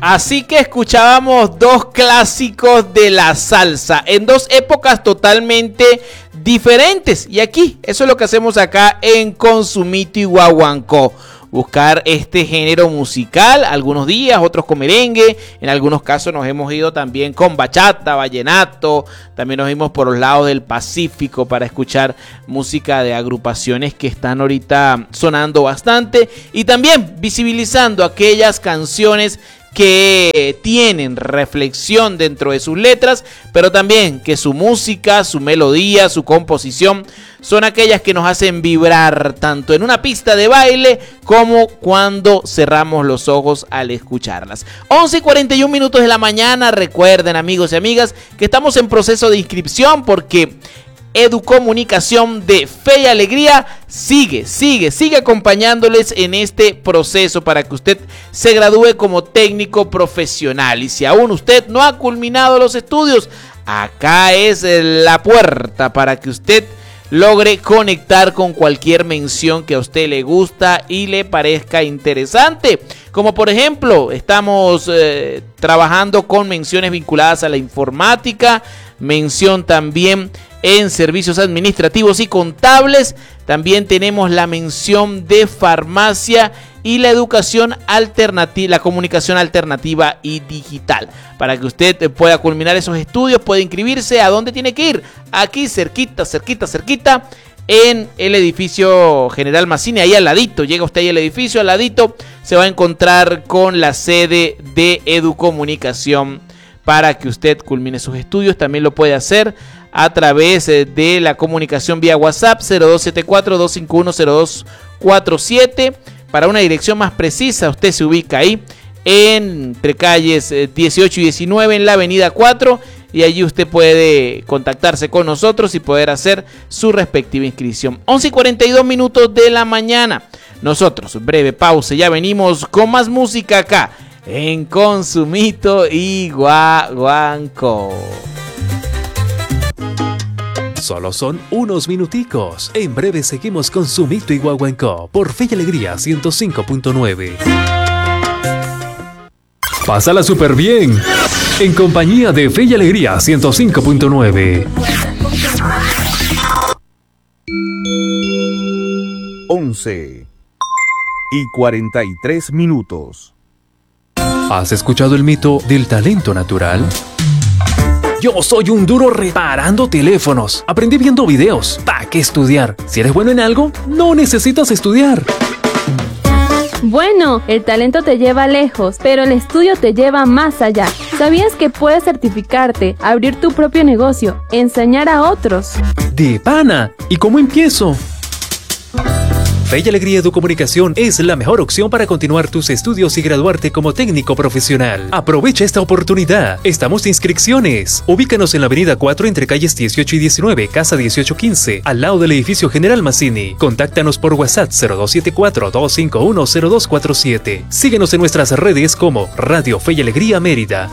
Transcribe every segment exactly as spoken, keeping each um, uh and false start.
Así que escuchábamos dos clásicos de la salsa en dos épocas totalmente diferentes. Y aquí, eso es lo que hacemos acá en Consumito y Guaguancó. Buscar este género musical, algunos días, otros con merengue, en algunos casos nos hemos ido también con bachata, vallenato, también nos fuimos por los lados del Pacífico para escuchar música de agrupaciones que están ahorita sonando bastante y también visibilizando aquellas canciones que tienen reflexión dentro de sus letras, pero también que su música, su melodía, su composición son aquellas que nos hacen vibrar tanto en una pista de baile como cuando cerramos los ojos al escucharlas. once y cuarenta y un minutos de la mañana. Recuerden, amigos y amigas, que estamos en proceso de inscripción porque Educomunicación de Fe y Alegría sigue, sigue, sigue acompañándoles en este proceso para que usted se gradúe como técnico profesional. Y si aún usted no ha culminado los estudios, acá es la puerta para que usted logre conectar con cualquier mención que a usted le gusta y le parezca interesante. Como por ejemplo, estamos eh, trabajando con menciones vinculadas a la informática, mención también en servicios administrativos y contables. También tenemos la mención de farmacia y la educación alternativa, la comunicación alternativa y digital. Para que usted pueda culminar esos estudios, puede inscribirse. ¿A dónde tiene que ir? Aquí cerquita, cerquita, cerquita, en el edificio General Mazzini, ahí al ladito. Llega usted ahí al edificio, al ladito se va a encontrar con la sede de Educomunicación para que usted culmine sus estudios. También lo puede hacer a través de la comunicación vía WhatsApp cero dos siete cuatro, dos cinco uno, cero dos cuatro siete. Para una dirección más precisa, usted se ubica ahí entre calles dieciocho y diecinueve en la avenida cuatro, y allí usted puede contactarse con nosotros y poder hacer su respectiva inscripción. once y cuarenta y dos minutos de la mañana. Nosotros, breve pausa, ya venimos con más música acá en Consumito y Guaguancó. Solo son unos minuticos. En breve seguimos con Consumito y Guaguancó por Fe y Alegría ciento cinco punto nueve. Pásala súper bien en compañía de Fe y Alegría ciento cinco punto nueve. once y cuarenta y tres minutos. ¿Has escuchado el mito del talento natural? Yo soy un duro reparando teléfonos. Aprendí viendo videos. ¿Para qué estudiar? Si eres bueno en algo, no necesitas estudiar. Bueno, el talento te lleva lejos, pero el estudio te lleva más allá. ¿Sabías que puedes certificarte, abrir tu propio negocio, enseñar a otros? ¡De pana! ¿Y cómo empiezo? Fe y Alegría Educomunicación es la mejor opción para continuar tus estudios y graduarte como técnico profesional. Aprovecha esta oportunidad. Estamos de inscripciones. Ubícanos en la avenida cuatro entre calles dieciocho y diecinueve, casa dieciocho quince, al lado del edificio General Mazzini. Contáctanos por WhatsApp cero dos siete cuatro, dos cinco uno, cero dos cuatro siete. Síguenos en nuestras redes como Radio Fe y Alegría Mérida.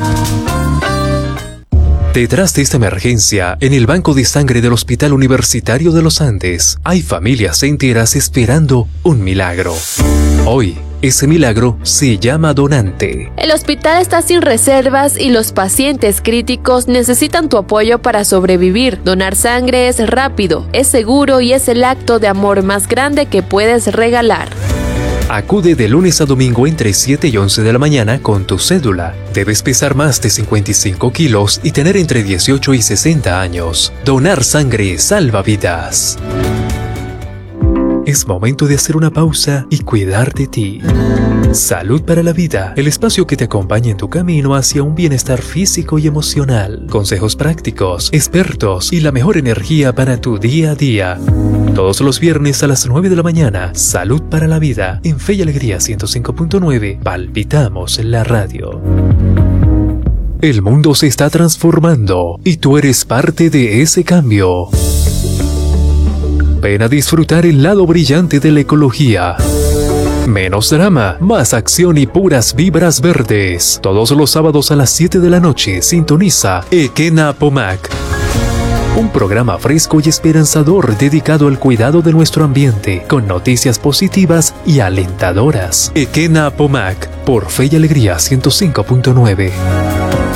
Detrás de esta emergencia, en el banco de sangre del Hospital Universitario de los Andes, hay familias enteras esperando un milagro. Hoy, ese milagro se llama donante. El hospital está sin reservas y los pacientes críticos necesitan tu apoyo para sobrevivir. Donar sangre es rápido, es seguro y es el acto de amor más grande que puedes regalar. Acude de lunes a domingo entre siete y once de la mañana con tu cédula. Debes pesar más de cincuenta y cinco kilos y tener entre dieciocho y sesenta años. Donar sangre salva vidas. Es momento de hacer una pausa y cuidar de ti. Salud para la Vida, el espacio que te acompaña en tu camino hacia un bienestar físico y emocional. Consejos prácticos, expertos y la mejor energía para tu día a día. Todos los viernes a las nueve de la mañana, Salud para la Vida, en Fe y Alegría ciento cinco punto nueve, palpitamos la radio. El mundo se está transformando y tú eres parte de ese cambio. Ven a disfrutar el lado brillante de la ecología. Menos drama, más acción y puras vibras verdes. Todos los sábados a las siete de la noche, sintoniza Ekena Pomac. Un programa fresco y esperanzador dedicado al cuidado de nuestro ambiente, con noticias positivas y alentadoras. Ekena Apomac, por Fe y Alegría ciento cinco punto nueve.